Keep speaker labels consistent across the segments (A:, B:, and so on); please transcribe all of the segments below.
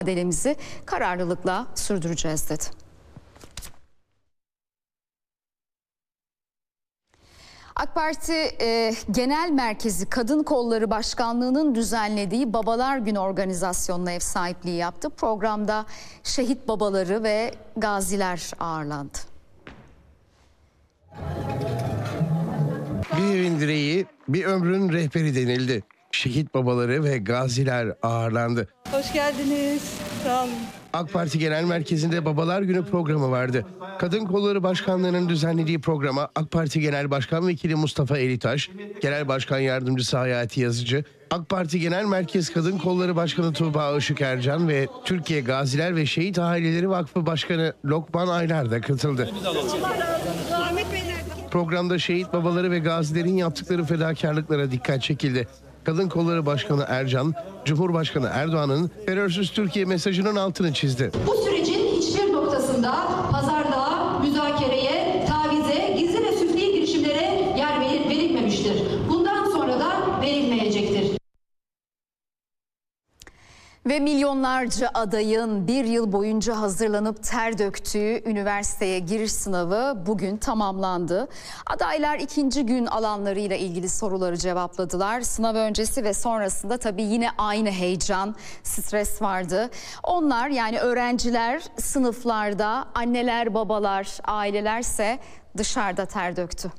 A: mücadelemizi kararlılıkla sürdüreceğiz dedi. AK Parti Genel Merkezi Kadın Kolları Başkanlığı'nın düzenlediği Babalar Günü organizasyonuna ev sahipliği yaptı. Programda şehit babaları ve gaziler ağırlandı.
B: Bir evin direği, bir ömrün rehberi denildi. Şehit babaları ve gaziler ağırlandı.
C: Hoş geldiniz. Sağ olun.
B: AK Parti Genel Merkezi'nde Babalar Günü programı vardı. Kadın Kolları Başkanlığı'nın düzenlediği programa AK Parti Genel Başkan Vekili Mustafa Elitaş, Genel Başkan Yardımcısı Hayati Yazıcı, AK Parti Genel Merkez Kadın Kolları Başkanı Tuğba Işık Ercan ve Türkiye Gaziler ve Şehit Aileleri Vakfı Başkanı Lokman Aylar da katıldı. Programda şehit babaları ve gazilerin yaptıkları fedakarlıklara dikkat çekildi. Kadın Kolları Başkanı Ercan, Cumhurbaşkanı Erdoğan'ın terörsüz Türkiye mesajının altını çizdi.
D: Bu sürecin hiçbir noktasında pazarlığa, müzakereye, tavize, gizli ve süfli girişimlere yer verilmemiştir. Bundan sonra da verilmeyecektir.
A: Ve milyonlarca adayın bir yıl boyunca hazırlanıp ter döktüğü üniversiteye giriş sınavı bugün tamamlandı. Adaylar ikinci gün alanlarıyla ilgili soruları cevapladılar. Sınav öncesi ve sonrasında tabii yine aynı heyecan, stres vardı. Onlar, yani öğrenciler sınıflarda, anneler, babalar, ailelerse dışarıda ter döktü.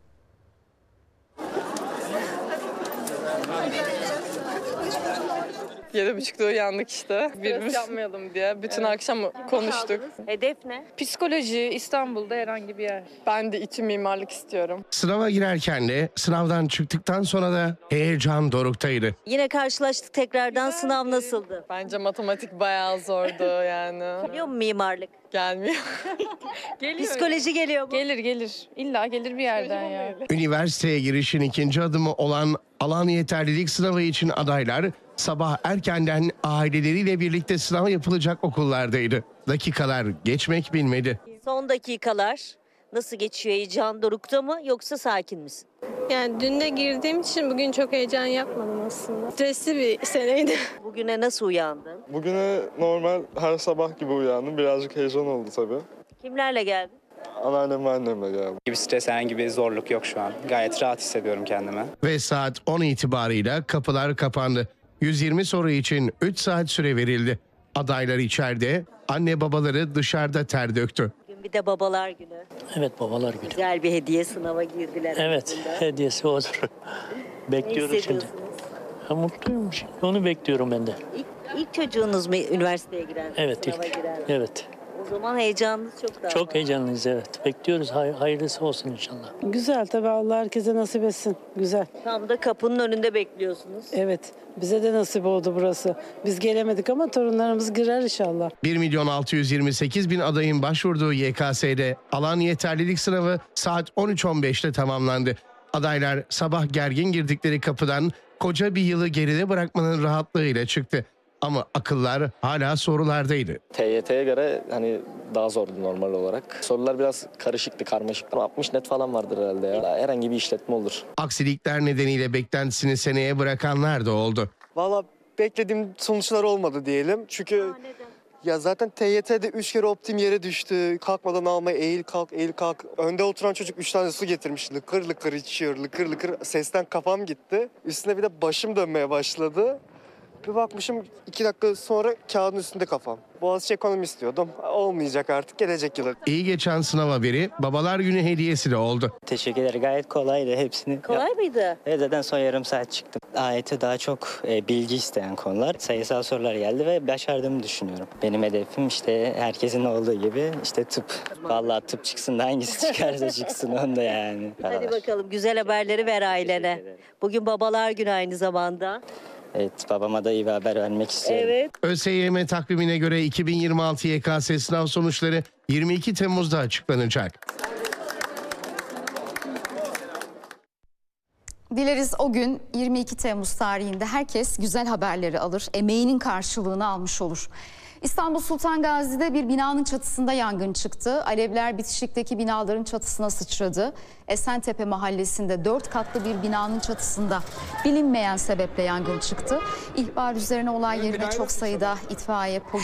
E: Yedi buçukta uyandık işte. Stres yapmayalım diye. Bütün akşam konuştuk.
F: Hedef ne?
E: Psikoloji, İstanbul'da herhangi bir yer. Ben de İTÜ mimarlık istiyorum.
B: Sınava girerken de, sınavdan çıktıktan sonra da heyecan doruktaydı.
F: Yine karşılaştık tekrardan. Sınav nasıldı?
E: Bence matematik bayağı zordu yani.
F: Geliyor mu mimarlık?
E: Gelmiyor. Geliyor.
F: Psikoloji geliyor mu?
E: Gelir. İlla gelir bir yerden ya.
B: Üniversiteye girişin ikinci adımı olan alan yeterlilik sınavı için adaylar sabah erkenden aileleriyle birlikte sınav yapılacak okullardaydı. Dakikalar geçmek bilmedi.
F: Son dakikalar nasıl geçiyor? Heyecan dorukta mı yoksa sakin misin?
G: Yani dün de girdiğim için bugün çok heyecan yapmadım aslında. Stresli bir seneydi.
F: Bugüne nasıl uyandın?
H: Bugüne normal her sabah gibi uyandım. Birazcık heyecan oldu tabii.
F: Kimlerle geldin?
H: Anneannem ve annemle geldim.
I: Bir stres, herhangi bir zorluk yok şu an. Gayet rahat hissediyorum kendimi.
B: Ve saat 10 itibarıyla kapılar kapandı. 120 soru için 3 saat süre verildi. Adaylar içeride, anne babaları dışarıda ter döktü.
F: Bugün bir de babalar günü.
J: Evet, babalar günü.
F: Güzel bir hediye, sınava girdiler.
J: Evet,
F: aslında.
J: hediyesi odur.
F: Ne
J: Bekliyoruz şimdi.
F: hissediyorsunuz?
J: Mutluyum şimdi. Onu bekliyorum ben de.
F: İlk çocuğunuz mu üniversiteye giren?
J: Evet,
F: sınava
J: ilk.
F: giren?
J: Evet.
F: O zaman heyecanınız çok daha
J: Çok
F: fazla.
J: heyecanlıyız, evet. Bekliyoruz. Hayırlısı olsun inşallah.
C: Güzel tabii, Allah herkese nasip etsin. Güzel.
F: Tam da kapının önünde bekliyorsunuz.
C: Evet, bize de nasip oldu burası. Biz gelemedik ama torunlarımız girer inşallah.
B: 1.628.000 adayın başvurduğu YKS'de alan yeterlilik sınavı saat 13.15'te tamamlandı. Adaylar sabah gergin girdikleri kapıdan koca bir yılı geride bırakmanın rahatlığıyla çıktı. Ama akıllar hala sorulardaydı.
K: TYT'ye göre hani daha zordu normal olarak. Sorular biraz karışıktı, karmaşıktı. 60 net falan vardır herhalde ya. Herhangi bir işletme olur.
B: Aksilikler nedeniyle beklentisini seneye bırakanlar da oldu.
L: Valla beklediğim sonuçlar olmadı diyelim. Çünkü ya zaten TYT'de 3 kere optim yere düştü. Kalkmadan almaya eğil kalk, eğil kalk. Önde oturan çocuk 3 tane su getirmiş. Lıkır lıkır içiyor, lıkır lıkır. Sesten kafam gitti. Üstüne bir de başım dönmeye başladı. Bir bakmışım 2 dakika sonra kağıdın üstünde kafam. Boğaziçi ekonomi istiyordum. Olmayacak artık, gelecek yıl.
B: İyi geçen sınav haberi Babalar Günü hediyesi de oldu.
M: Teşekkürler. Gayet kolaydı hepsini.
F: Kolay mıydı?
M: Evet, zaten son yarım saat çıktım. AYT daha çok bilgi isteyen konular. Sayısal sorular geldi ve başardığımı düşünüyorum. Benim hedefim işte herkesin olduğu gibi işte tıp. Vallahi tıp çıksın da hangisi çıkarsa çıksın onu da yani.
F: Hadi bakalım, güzel haberleri ver ailene. Bugün babalar günü aynı zamanda.
M: Evet, babama da iyi bir haber vermek istiyorum.
F: Evet.
B: ÖSYM takvimine göre 2026 YKS sınav sonuçları 22 Temmuz'da açıklanacak.
A: Dileriz o gün 22 Temmuz tarihinde herkes güzel haberleri alır, emeğinin karşılığını almış olur. İstanbul Sultan Gazi'de bir binanın çatısında yangın çıktı. Alevler bitişikteki binaların çatısına sıçradı. Esentepe mahallesinde 4 katlı bir binanın çatısında bilinmeyen sebeple yangın çıktı. İhbar üzerine olay yerine çok sayıda itfaiye, polis